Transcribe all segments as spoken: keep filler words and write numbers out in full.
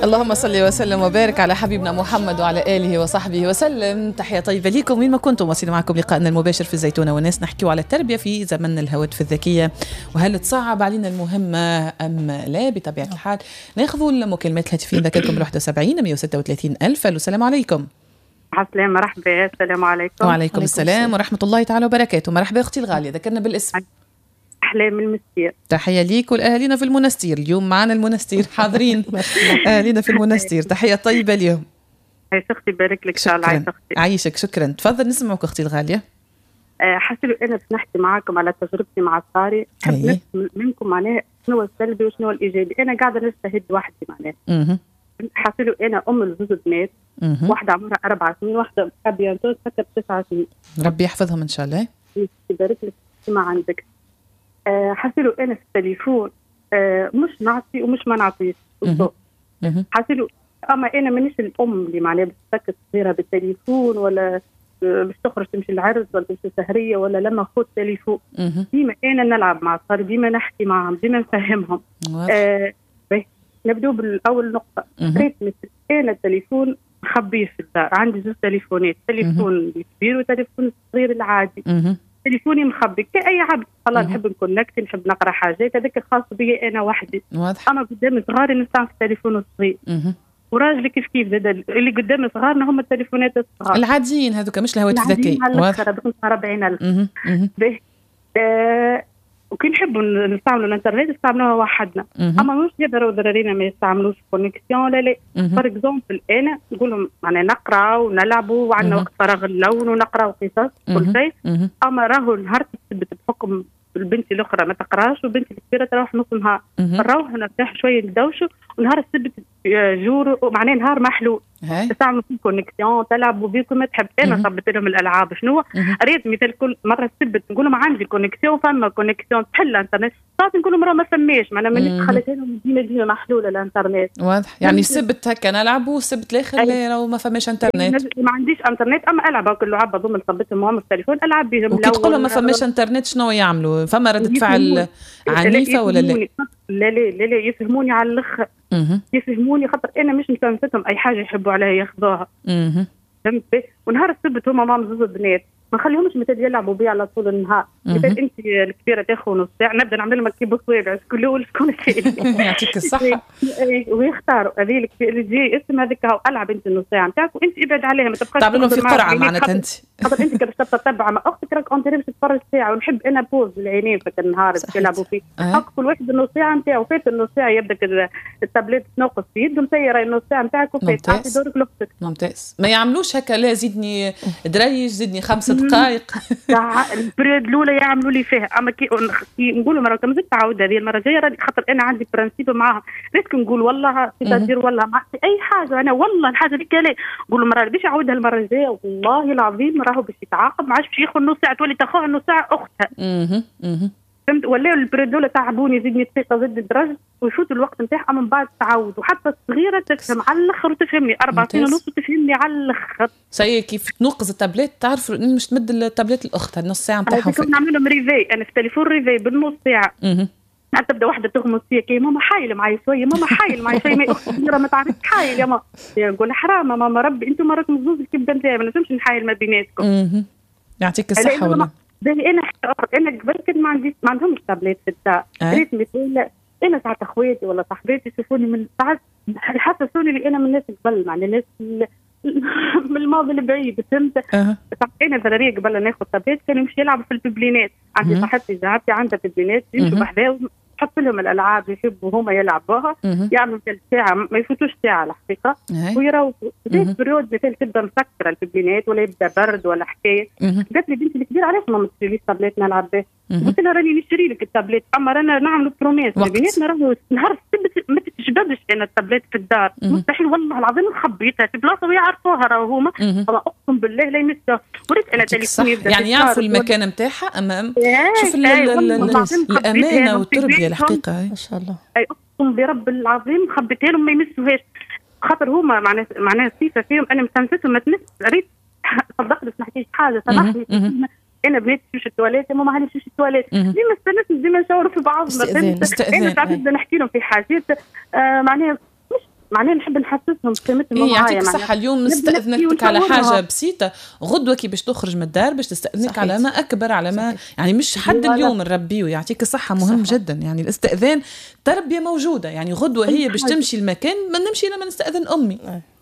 اللهم صل وسلم وبارك على حبيبنا محمد وعلى آله وصحبه وسلم. تحية طيبة لكم وين ما كنتم. واصلين معكم لقائنا المباشر في الزيتونة والناس، نحكيو على التربية في زمن الهواتف الذكية، وهل تصعب علينا المهمة أم لا؟ بطبيعة الحال ناخذوا المكالمات الهاتفية. ذاكركم واحد وسبعين مية وستة وثلاثين ألف. السلام عليكم. السلام مرحبا. السلام عليكم. وعليكم السلام ورحمة الله تعالى وبركاته. مرحبا أختي الغالية، ذكرنا بالاسم. أحلام المنستير. تحية ليك والأهالينا في المنستير. اليوم معنا المنستير حاضرين. أهالينا في المنستير، تحية طيبة اليوم. هاي أختي بارك لك. شكرا. عايشك. شكرا. تفضل نسمعك أختي الغالية. أه حسيت أنا بنحكي معاكم على تجربتي مع صاري، حب منكم معناها شنو السلبي وشنو الإيجابي. أنا قاعدة نجتهد وحدي معناها. حسيت أنا أم لزوج بنات، واحدة عمرها أربع سنين واحدة بيانتو تفكر تسعة سنين. ربي يحفظهم إن شاء الله. يبارك لك ما عندك. أه حسيت أنا في التليفون أه مش نعطي ومش ما نعطيش. حسيت أما أنا مانيش الأم اللي معناها بتفكر صغيرة بالتليفون ولا باش تخرج تمشي العرس ولا تمشي سهريه ولا لما خذ تليفون. ديما انا نلعب مع صار، ديما نحكي معهم، ديما نفهمهم. آه نبدو بالاول نقطه. ريت مثل انا التليفون مخبيه في الدار، عندي زوج تليفونات، تليفون الكبير وتليفون الصغير العادي. تليفوني مخبي كأي عبد. والله نحب نكونكت، نحب نقرا حاجات، هذاك خاص بي انا وحدي. اما قدام صغاري نستعمل في التليفون الصغير. وراجلي كيف كيف زاد اللي قدام صغارنا هم التليفونات الصغار العاديين هذوك، مش الهواتف الذكية. واضح. أربعين ألف. آه وكي نحبوا نستعملوا الانترنت نستعملوها وحدنا. اما مش يقدروا ضررينا ما يستعملوش كونيكسيون. لا لا فور اكزومبل انا نقول لهم معناها نقرا ونلعبوا وعندنا وقت فراغ اللون ونقرا قصص كل شيء. اما راهو نهار تثبت بحكم البنت الاخرى ما تقراش وبنتي الكبيره تروح نص نهار، نروح نرتاح شويه ندوشوا ونهار السبت جور معناه نهار محلول تستعملوا فيه كونيكسيون تلعبوا بيكم ما تحب. انا صبت لهم الالعاب شنو ريت مثال كل مره السبت نقول لهم عندي كونيكسيون فما كونيكسيون تحل الانترنت، صارت نقول لهم راه ما فماش معناها مانيش خليت لهم ديما ديما محلوله الانترنت. واضح. يعني السبت هكا نلعبوا والسبت الاخر راهو ما فماش انترنت. ما عنديش انترنت اما العب كل لعبه ضمن صبتهم هم في التليفون العب بهم. وكي تقول لهم ما فماش انترنت شنو يعملوا؟ فما ردة فعل عنيفه ولا لا؟ لا لا لا لا يفهموني على الاخر. يفهموني خاطر انا مش مفهمتهم اي حاجه يحبوا عليها ياخذوها. فهمت. ونهار السبت هما مام زوج بنات ما خليهمش مثل يلعبوا بي على طول النهار. مثل انت الكبيره تاخذ نص ساعه نبدا نعمل لهم كيبو صوابع شكون الاول شكون الثاني. يعطيك الصحه. ويختاروا هذه اللي تجي اسم هذيك هاو العب انت النص ساعه نتاعك وانت ابعد عليها ما تبقاش تعمل لهم في قرعه معناتها انت. خاطر انت كيفاش تتبع مع اختك راك اونت باش تتفرج ساعه ونحب انا بوز العينين في النهار باش يلعبوا فيه. كل واحد النص ساعه نتاعو فات النص ساعه يبدا التابلت تنقص في يده مسيره النص ساعه نتاعك وفات تعطي دورك لاختك. ممتاز. ما يعملوش هكا لا زيدني دريج زيدني خمس دقائق. البريود الاولى يعملوا لي فيها اما كي نقولوا مره كم زدت تعاود هذه المره الجايه خاطر انا عندي برانسيب معاها. ريتك نقول والله تدير والله مع اي حاجه انا والله الحاجه اللي كان نقولوا مره باش يعاودها المره الجايه والله العظيم راهو باش يتعاقب ما عادش باش ياخذ نص ساعه تولي تاخذ نص ساعه اختها. اها اها فهمت. ولا البريود الاولى تعبوني زدني الثقه زد الدرجه ويفوت الوقت نتاعها من بعد تعود. وحتى الصغيره تفهم على الاخر وتفهمني اربع سنين ونص وتفهمني على الاخر. سي كيف تنقز التابلت تعرف مش تمد التابلت الاختها النص ساعه نتاعها. كنا نعمل لهم ريفي انا في التليفون ريفي بالنص ساعه. اها حتى تبدا واحده تغمس فيا كي ماما حايل معي شويه ماما حايل معي شويه ما اختي صغيره ما تعرفش حايل يا ماما نقول حرام ماما ربي انتم راكم زوز الكبده نتاعي ما نجمش نحايل ما بيناتكم. اها يعطيك الصحه والله. باهي انا انا قبل كنت ما عنديش ما عندهمش تابلت في الدار. ريت مثال انا ساعات اخواتي ولا صاحباتي يشوفوني من ساعات يحسسوني اللي انا من الناس قبل مع الناس من الماضي البعيد. فهمت. أه. انا ذراريه قبل ناخذ تابلت كانوا يمشي يلعبوا في الببلينات. عندي صاحبتي جارتي عندها ببلينات يمشوا بحذاهم تحط لهم الالعاب يحبوا هما يلعبوها يعملوا ثلث ساعه ما يفوتوش ساعه الحقيقه ويروحوا. زي بريود مثال تبدا مسكره الببلينات ولا يبدا برد ولا حكايه. قالت لي بنتي الكبيره علاش ما تشري لي تابلت نلعب به؟ قلت لها راني نشري لك التابلت اما رانا نعملوا بروميس بيناتنا راهو نهار السبت ما تتجبدش انا التابلت في الدار. مستحيل والله العظيم خبيتها في بلاصه ويعرفوها راهو هما اقسم بالله لا يمسها. وريت انا تليفوني يبدا يعني يعرفوا المكان نتاعها امام. شوف الامانه والتربيه الحقيقه ما شاء الله. اي اقسم برب العظيم خبيتها لهم ما يمسوهاش خاطر هما معناها معناها صفه فيهم انا مستنستهم ما تمس. ريت صدقني ما حكيتش حاجه سامحني انا بنات تمشي التواليت يا ماما هاني تمشي التواليت ديما استنسنا ديما نشاوروا في بعضنا. انا ساعات نبدا نحكي لهم في حاجات آه معناها مش معناها نحب نحسسهم بقيمتهم معايا. يعطيك الصحة. اليوم نستأذنك على حاجة بسيطة، غدوة كي باش تخرج من الدار باش تستأذنك على ما أكبر، على ما صحيح. يعني مش حد اليوم نربيه. يعطيك الصحة، مهم صحيح. جدا يعني الاستئذان تربية موجودة. يعني غدوة هي باش تمشي المكان ما نمشي لما نستأذن أمي.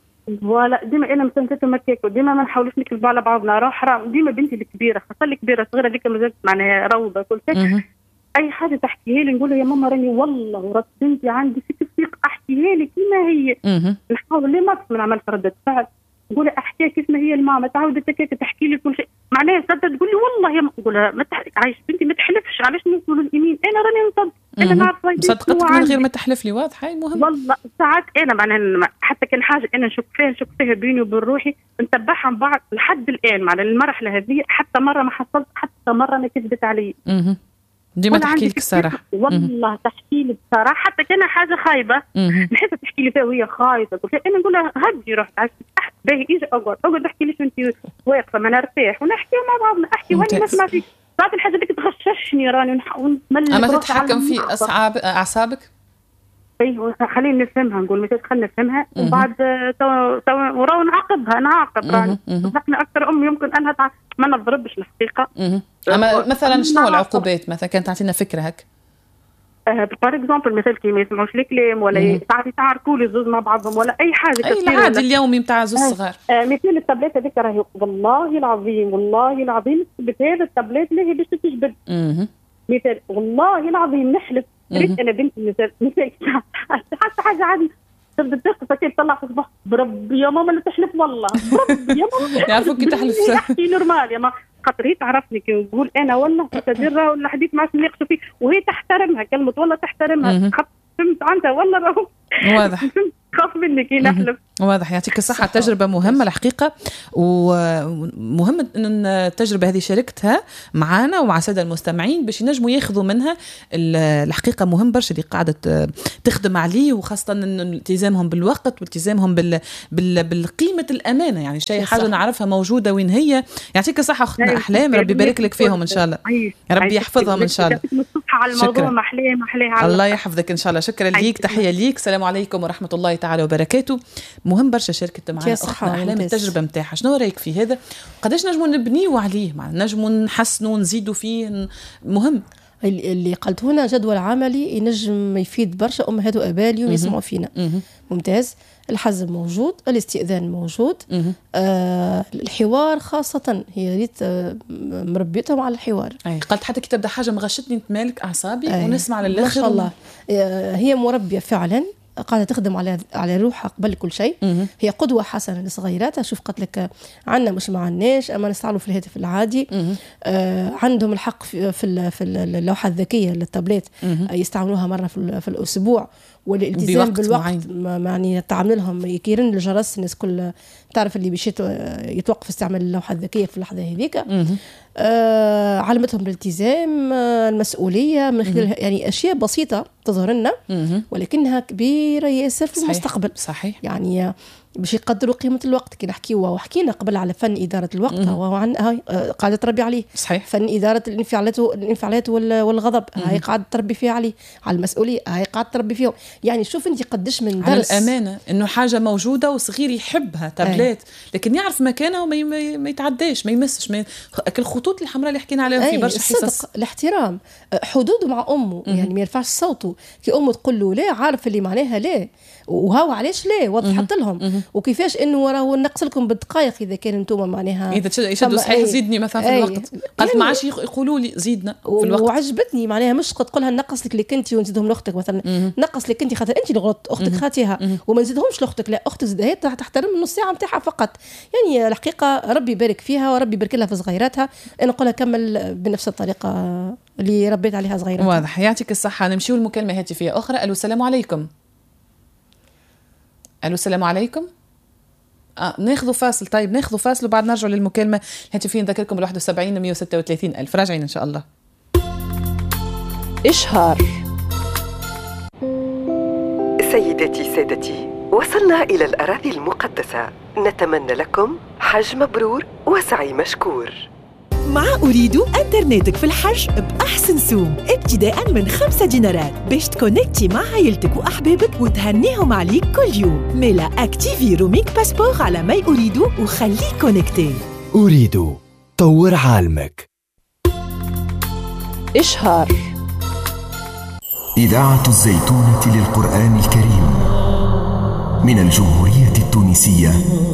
ولا ديما انا مسنتته مكاكو، ديما ما نحاولوش نكذبوا على بعضنا. راه حرام. ديما بنتي الكبيره خاصه الكبيره صغيره ديك مازالت معناها روضه كل شيء، اي حاجه تحكيها لي نقول لها يا ماما راني والله ورات بنتي عندي في تصديق احكيها لي كيما هي. نحاول لي ما ما نعملش رده فعل، نقول احكيها كيف ما هي الماما تعودت هكاك تحكي لي كل شيء معناها صدق. تقول لي والله يا ماما، نقول لها ما تحكي عايش بنتي ما تحلفش، علاش نقولوا اليمين؟ انا راني نصدق، انا نعرف صدقتك من غير ما تحلف لي. واضح، هاي مهم والله. ساعات انا معناها حتى كان حاجه انا نشك فيها نشك فيها بيني وبين روحي نتبعها من بعض لحد الان مع المرحله هذه. حتى مره ما حصلت، حتى مره انا كذبت علي. ديما تحكي لك الصراحه. والله تحكي لي بصراحه، حتى كان حاجه خايبه نحس تحكي لي فيها وهي خايفه. انا نقول لها هدي روحي باهي اجي اقعد اقعد احكي ليش انت واقفه ما نرتاح ونحكي مع بعضنا. احكي وانا ما سمعتش بعض الحاجه اللي تغششني راني ونحاول اما تتحكم في اصعاب اعصابك. ايوه خليني نفهمها، نقول مش خلينا نفهمها وبعد تو تو ورا نعاقبها نعاقب راني نحن اكثر ام يمكن انها تع... ما نضربش الحقيقه. اما مثلا شنو العقوبات مثلا كانت تعطينا فكره هك؟ بار اكزومبل مثل كي ما يسمعوش الكلام ولا تعرفي تعاركوا لي زوج مع بعضهم ولا اي حاجه اي العادي اليومي نتاع زوج صغار. آه مثل التابلت هذيك راهي والله العظيم والله العظيم نثبت هذا التابلت اللي هي باش تجبد. مثل والله العظيم نحلف ريت انا بنتي مثل مثل حتى حاجه عادي تبدا تقف كي تطلع في الصباح بربي يا ماما لا تحلف والله بربي يا ماما يعرفوك تحلف تحكي نورمال يا ماما خاطر هي تعرفني كي نقول انا والله تديرها ولا حديث ما نناقشوا فيه وهي تحترمها كلمه والله تحترمها. فهمت عنها والله راهو واضح خاف منك كي نحلف. واضح. يعطيك الصحة. تجربة مهمة الحقيقة، ومهم أن التجربة هذه شاركتها معنا ومع السادة المستمعين باش ينجموا ياخذوا منها. الحقيقة مهم برشا اللي قاعدة تخدم عليه، وخاصة أن التزامهم بالوقت والتزامهم بال... بال... بالقيمة الأمانة. يعني شيء حاجة نعرفها موجودة وين هي. يعطيك الصحة أختنا أحلام، ربي يبارك لك فيهم إن شاء الله، ربي يحفظهم إن شاء الله. على الموضوع محليه محليه الله يحفظك إن شاء الله. شكرا ليك، تحية ليك، السلام عليكم ورحمة الله تعالى وبركاته. مهم برشا شاركت معنا أختنا أحلام التجربة متاعها. شنو رأيك في هذا؟ قداش نجموا نبنيوا عليه، نجموا نحسنوا نزيدوا فيه؟ مهم اللي قلت هنا جدول عملي ينجم يفيد برشا أمهات وآباء اليوم يسمعوا فينا. ممتاز. الحزم موجود، الاستئذان موجود، آه الحوار خاصة هي ريت آه مربيتهم على الحوار. أي قلت حتى كي تبدأ حاجة مغشتني تمالك أعصابي ونسمع للآخر. ما شاء الله. آه هي مربية فعلا قاعدة تخدم على على روحها قبل كل شيء. هي قدوة حسنة لصغيراتها. شوف قلت لك عنا مش مع الناس أما نستعملوا في الهاتف العادي. آه عندهم الحق في في, في اللوحة الذكية للتابلت يستعملوها مرة في, في الأسبوع، والالتزام بالوقت. يعني تعامل لهم يكيرن الجرس الناس كل تعرف اللي بيش يتوقف استعمال اللوحة الذكية في اللحظة هذيك. آه علمتهم بالالتزام، آه المسؤولية من خلال يعني أشياء بسيطة تظهر لنا ولكنها كبيرة ياسر في المستقبل. صحيح. يعني باش يقدروا قيمة الوقت. كي نحكيوا وحكينا قبل على فن إدارة الوقت هو عن هاي قاعدة تربي عليه. صحيح. فن إدارة الانفعالات الانفعالات والغضب هاي قاعدة تربي فيه عليه. على المسؤولية هاي قاعدة تربي فيهم. يعني شوف أنت قديش من درس على الأمانة إنه حاجة موجودة وصغير يحبها تابلت لكن يعرف مكانها وما ما يتعداش ما يمسش ما الخطوط الحمراء اللي حكينا عليها في برشا حصص. الاحترام حدوده مع أمه. يعني ما يرفعش صوته كي أمه تقول له لا عارف اللي معناها لا وهو علاش لا وضحت لهم وكيفاش انه راهو نقص لكم بالدقائق اذا كان انتم معناها اذا يشدوا صحيح زيدني مثلا في الوقت. قالت يعني ما عادش يقولوا لي زيدنا في الوقت. وعجبتني معناها مش تقولها نقص لك اللي كنتي ونزيدهم لاختك مثلا. نقص لك انت خاطر انت اللي غلطت اختك خاتيها وما نزيدهمش لاختك لا اختك زدها تحترم النص ساعه نتاعها فقط. يعني الحقيقه ربي يبارك فيها وربي يبارك لها في صغيراتها. انا نقولها كمل بنفس الطريقه اللي ربيت عليها صغيراتها. واضح. يعطيك الصحه. نمشيو المكالمه هاتفيه اخرى. الو السلام عليكم. الو السلام عليكم. اه ناخذوا فاصل. طيب ناخذوا فاصل وبعد نرجع للمكالمه الهاتفيه. نذكركم واحد وسبعين مية وستة وثلاثين ألف. راجعين ان شاء الله. إشهار. سيدتي سادتي وصلنا إلى الأراضي المقدسة. نتمنى لكم حج مبرور وسعي مشكور. مع أريد أنترنتك في الحج بأحسن سوم ابتداء من خمسة دينارات باش تكونكتي مع عائلتك وأحبابك وتهنيهم عليك كل يوم. ميلا أكتيفي روميك باسبور على ماي أريد وخليك كونكتي. أريد طور عالمك. إشهار إذاعة الزيتونة للقرآن الكريم من الجمهورية التونسية،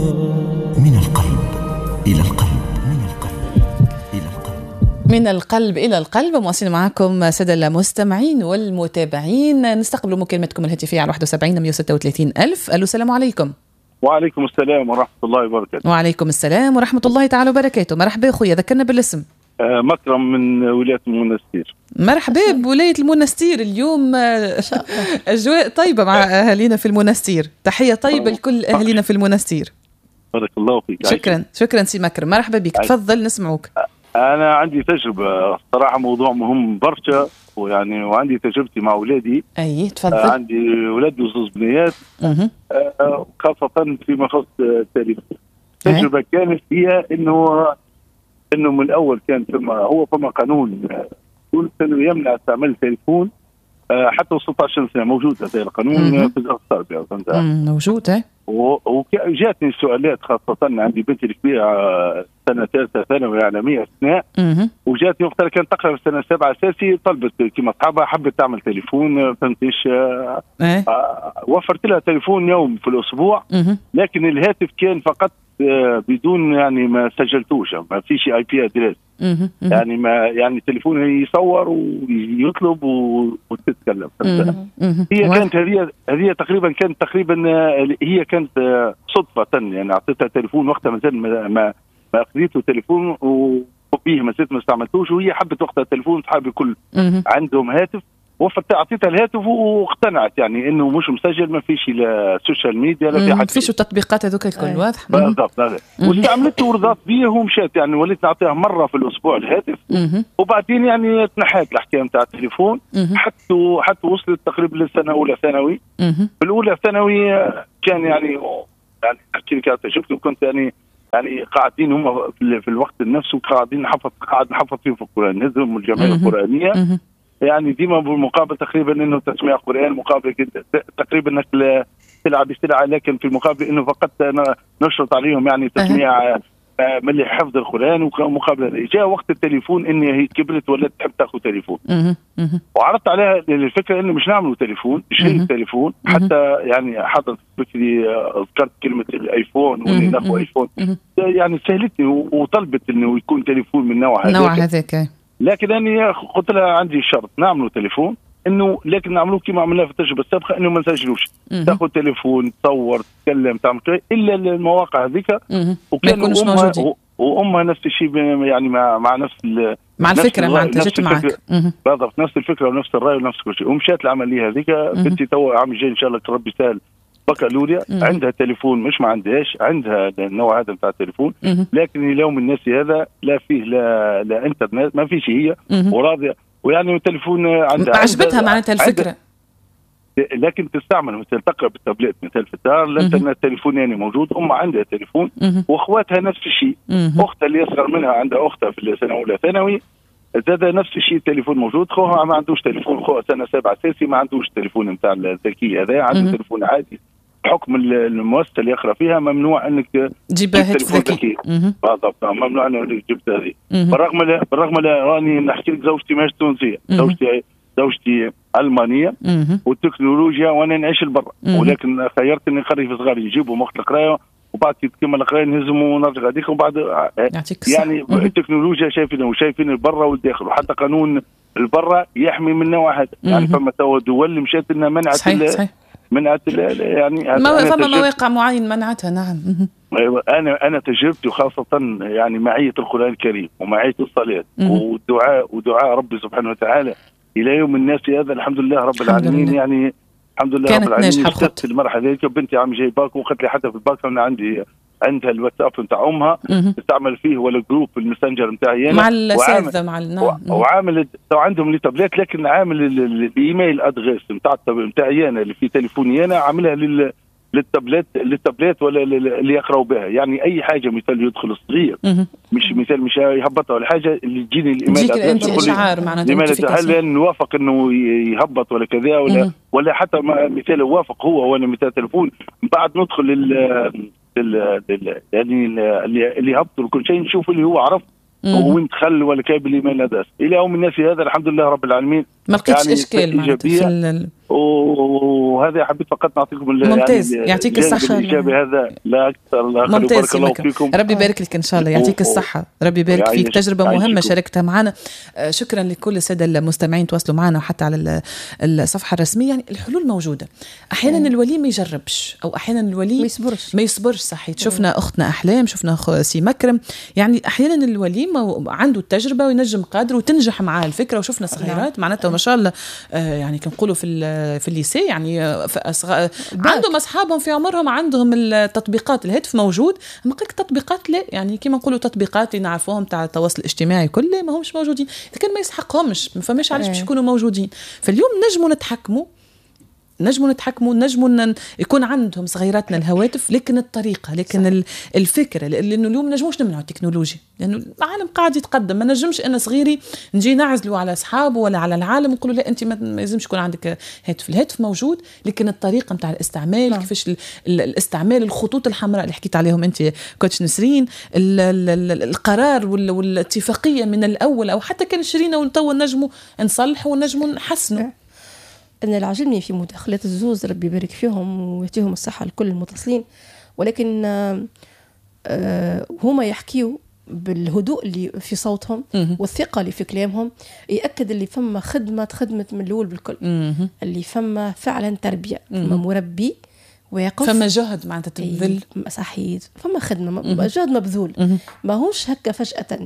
من القلب إلى القلب، من القلب إلى القلب، من القلب إلى القلب. مواصلين معكم سادة المستمعين والمتابعين، نستقبل مكالمتكم الهاتفية على واحد وسبعين مئة وستة وثلاثين ألف. ألو، السلام عليكم. وعليكم السلام ورحمة الله وبركاته. وعليكم السلام ورحمة الله تعالى وبركاته. مرحبا أخويا، ذكرنا بالاسم. آه مكرم من ولاية المنستير. مرحبا بولاية المنستير. اليوم أجواء طيبة مع أهالينا في المنستير. تحية طيبة لكل أهالينا في المنستير. بارك الله فيك. شكرا شكرا سي مكرم، مرحبا بك. تفضل نسمعوك. أنا عندي تجربة صراحة، موضوع مهم برشا، ويعني وعندي تجربتي مع أولادي. أي تفضل. آه عندي أولاد وزوز بنيات، آه خاصة فيما يخص التاريخ. التجربة كانت هي إنه إنه من الأول كان فما هو فما قانون كل سنة يمنع استعمال التليفون آه حتى ستة عشر سنة. موجود هذا القانون في وزارة التربية. موجود. اه وجاتني سؤالات خاصة عندي بنتي الكبيرة سنة ثالثة ثانوي إعلامية أثناء، وجاتني وقتها كانت تقرأ في السنة السابعة أساسي، طلبت كما أصحابها حبت تعمل تليفون، فهمتيش؟ آه آه وفرت لها تليفون يوم في الأسبوع، لكن الهاتف كان فقط آه بدون يعني ما سجلتوش، ما فيش اي بي ادريس، يعني ما يعني التليفون يصور ويطلب وتتكلم. هي كانت هذه هذه تقريبا كانت تقريبا هي كانت صدفه، يعني اعطيتها تليفون وقتها مازال ما ما ما اخذته تليفون وبيه ما زلت ما استعملتوش، وهي حبت وقتها التليفون، صحابي كل عندهم هاتف، وفرت اعطيتها الهاتف واقتنعت يعني انه مش مسجل، ما فيش لا سوشيال ميديا لا في حاجه، ما فيش التطبيقات هذوك الكل. واضح بالضبط. واستعملته ورضات بيه ومشات، يعني وليت نعطيها مره في الاسبوع الهاتف، وبعدين يعني تنحات الحكايه نتاع التليفون حتى حتى وصلت تقريبا للسنه اولى ثانوي. في الاولى ثانوي كان يعني يعني احكي لك تجربتي، كنت يعني يعني قاعدين هم في الوقت نفسه قاعدين نحفظ قاعد نحفظ فيهم في القران، نزلهم الجمعيه القرانيه، يعني ديما بالمقابل تقريبا انه تسميع قران مقابل تقريبا انك تلعب سلعه، لكن في المقابل انه فقط نشرط عليهم يعني تسميع ملي حفظ القران، ومقابل جاء وقت التليفون اني هي كبرت ولا تحب تاخذ تليفون، وعرضت عليها الفكره انه مش نعملوا تليفون، نشري التليفون، حتى يعني حضرت فكري ذكرت كلمه الايفون واني ناخذ ايفون، يعني سهلتني وطلبت انه يكون تليفون من نوع هذا نوع هذاك. لكن أنا قلت لها عندي شرط، نعملوا تليفون إنه لكن نعملوه كما عملناه في التجربة السابقة، إنه ما نسجلوش، تأخذ تليفون تصور تتكلم تعمل إلا المواقع هذيك، وكانوا أمها وأمها نفس الشيء، يعني مع مع نفس مع الفكرة مع جت معك بالضبط، نفس الفكرة ونفس الرأي ونفس كل شيء، ومشات العملية هذيك. بنتي تو عام جاي إن شاء الله ربي يسهل بكالوريا، عندها تليفون مش ما عندهاش، عندها النوع هذا بتاع التليفون، لكن اليوم الناس هذا لا فيه لا لا انترنت، ما فيش هي وراضيه، ويعني التليفون عندها عجبتها معناتها الفكره، لكن تستعمل مثل تقرا بالتابلت مثل في الدار، الانترنت التليفون يعني موجود، ام عندها تليفون واخواتها نفس الشيء، اختها اللي اصغر منها عندها اختها في السنه الاولى ثانوي زاد نفس الشيء التليفون موجود، خوها ما عندوش تليفون، خوها سنه سابعه اساسي ما عندوش تليفون نتاع الذكي هذا، عنده تليفون عادي، حكم المؤسسه اللي يقرا فيها ممنوع انك تجيب هاتف ذكي، بالضبط ممنوع انك جبت هذه، بالرغم بالرغم راني نحكي لك زوجتي ماهيش تونسيه، زوجتي زوجتي المانيه والتكنولوجيا وانا نعيش لبرا، ولكن خيرت اني نخلي في صغاري يجيبوا وقت القرايه، وبعد كي تكمل القرايه نهزم ونرجع هذيك، وبعد يعني التكنولوجيا شايفين وشايفين البرا والداخل، وحتى قانون البرا يحمي من نوع هذا، يعني فما تو دول اللي مشات انها منعت صحيح صحيح. منعت يعني ما فما مواقع معين منعتها. نعم. انا انا تجربتي وخاصه يعني معيه القران الكريم ومعيه الصلاه والدعاء ودعاء ربي سبحانه وتعالى الى يوم الناس هذا، الحمد لله رب العالمين لله. يعني الحمد لله رب العالمين وصلت المرحله هذيك. بنتي عم جاي باك وقالت لي حتى في الباك انا عندي عندها الواتساب نتاع امها تستعمل فيه ولا جروب الماسنجر نتاعي انا مع الاساتذه مع الناس، وعامل عندهم لي تابلت، لكن عامل الايميل ادريس نتاع نتاعي انا اللي في تليفوني انا عاملها لل للتابلت للتابلت ولا اللي يقراوا بها. يعني اي حاجه مثال يدخل الصغير مش مثال مش يهبطها ولا حاجه اللي تجيني الايميل تجيك انت اشعار معناتها هل نوافق انه يهبط ولا كذا ولا مم. ولا حتى مثال يوافق هو وانا مثال تليفون بعد ندخل لل يعني اللي يهبطوا كل شيء نشوف اللي هو عرف وين دخل ولا كيف الايميل هذا الى يوم الناس هذا الحمد لله رب العالمين ما لقيتش يعني اشكال معناتها وهذا حبيت فقط نعطيكم ممتاز يعني يعطيك الصحه الاجابه هذا لا اكثر. الله بارك الله فيكم ربي يبارك لك ان شاء الله يعطيك الصحه ربي يبارك فيك تجربه مهمه شاركتها معنا. شكرا لكل الساده المستمعين تواصلوا معنا وحتى على الصفحه الرسميه. يعني الحلول موجوده احيانا مم. الولي ما يجربش او احيانا الولي ما يصبرش ما يصبرش صحيح. شفنا اختنا احلام شفنا أخ سي مكرم يعني احيانا الولي ما عنده التجربه وينجم قادر وتنجح معاه الفكره. وشفنا صغيرات معناتها ما شاء الله يعني كنقولوا في في الليسي يعني أصغ... عندهم اصحابهم في عمرهم عندهم التطبيقات الهاتف موجود اما قلك تطبيقات لا يعني كما نقولوا تطبيقات اللي نعرفوهم تاع التواصل الاجتماعي كله ما همش موجودين اذا كان ما يسحقهمش ما فماش علاش باش يكونوا موجودين. فاليوم نجموا نتحكموا نجموا نتحكموا نجموا يكون عندهم صغيراتنا الهواتف لكن الطريقه لكن صح. الفكره لانه اليوم نجموش نمنعوا التكنولوجيا لانه يعني العالم قاعد يتقدم. ما نجمش انا صغيري نجي نعزلوا على اصحابه ولا على العالم ونقولوا لا انت ما لازمش يكون عندك هاتف. الهاتف موجود لكن الطريقه نتاع الاستعمال لا. كيفاش الاستعمال الخطوط الحمراء اللي حكيت عليهم انت كوتش نسرين ال ال ال القرار والاتفاقيه من الاول او حتى كان شرينا ونطور نجموا نصلحوا ونجموا نحسنوا. أنا اللي عجبني في مداخلات الزوز ربي يبارك فيهم ويعطيهم الصحة لكل المتصلين ولكن آه هما يحكيوا بالهدوء اللي في صوتهم والثقة اللي في كلامهم يأكد اللي فما خدمة خدمة من الأول بالكل اللي فما فعلا تربية فما مربي ويقف فما جهد معناتها تبذل صحيح فما خدمة جهد مبذول ما هوش هكا فجأة.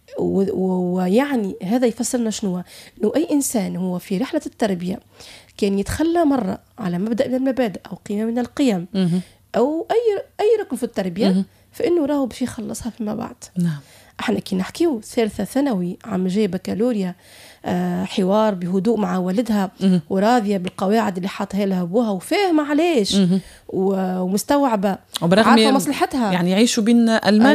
ويعني هذا يفسرنا شنو انه اي انسان هو في رحله التربيه كان يتخلى مره على مبدا من المبادئ او قيمه من القيم او اي اي ركن في التربيه فانه راهو باش يخلصها فيما بعد. نعم احنا كي نحكيو ثالثه ثانوي عم جاي بكالوريا آه حوار بهدوء مع والدها وراضيه بالقواعد اللي حاطها لها ابوها وفاهمه علاش ومستوعبه عارفه مصلحتها يعني يعيشوا بين المانيا